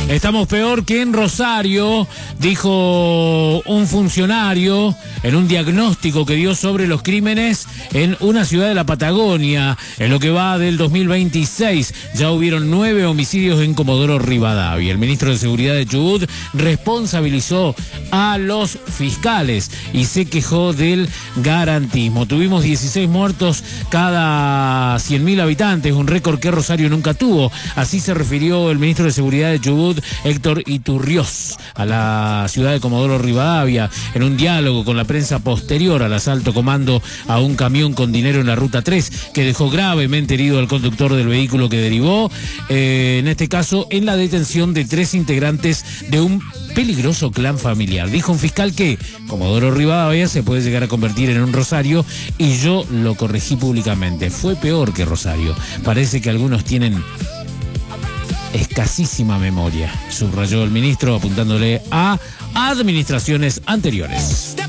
Estamos peor que en Rosario, dijo un funcionario en un diagnóstico que dio sobre los crímenes en una ciudad de la Patagonia. En lo que va del 2026 ya hubieron 9 homicidios en Comodoro Rivadavia. El ministro de Seguridad de Chubut responsabilizó a los fiscales y se quejó del garantismo. Tuvimos 16 muertos cada 100.000 habitantes, un récord que Rosario nunca tuvo. Así se refirió el ministro de Seguridad de Chubut, Héctor Iturrioz, a la ciudad de Comodoro Rivadavia en un diálogo con la prensa posterior al asalto comando a un camión con dinero en la Ruta 3 que dejó gravemente herido al conductor del vehículo que derivó, en este caso en la detención de 3 integrantes de un peligroso clan familiar. Dijo un fiscal que Comodoro Rivadavia se puede llegar a convertir en un Rosario y yo lo corregí públicamente. Fue peor que Rosario. Parece que algunos tienen escasísima memoria, subrayó el ministro apuntándole a administraciones anteriores.